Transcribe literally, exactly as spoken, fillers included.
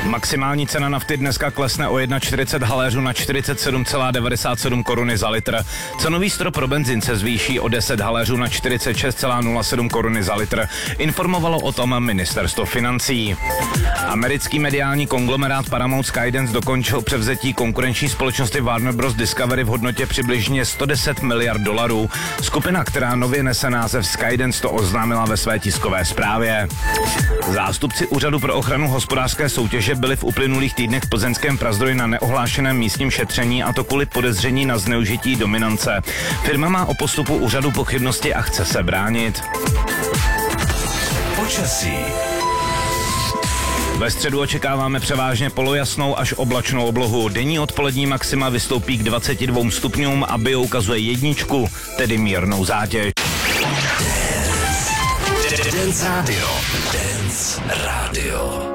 Maximální cena nafty dneska klesne o čtyřicet jedna haléřů na čtyřicet sedm celá devadesát sedm koruny za litr. Cenový strop pro benzín se zvýší o deset haléřů na čtyřicet šest celá nula sedm koruny za litr. Informovalo o tom ministerstvo financí. Americký mediální konglomerát Paramount Skydance dokončil převzetí konkurenční společnosti Warner Bros. Discovery v hodnotě přibližně sto deset miliard dolarů. Skupina, která nově nese název Skydance, to oznámila ve své tiskové zprávě. Zástupci Úřadu pro ochranu hospodářské soutěže byli v uplynulých týdnech v plzeňském Prazdroji na neohlášeném místním šetření, a to kvůli podezření na zneužití dominance. Firma má o postupu úřadu pochybnosti a chce se bránit. Počasí. Ve středu očekáváme převážně polojasnou až oblačnou oblohu. Denní odpolední maxima vystoupí k dvaceti dvěma stupňům a bio ukazuje jedničku, tedy mírnou zátěž. Dance Radio. Dance Radio.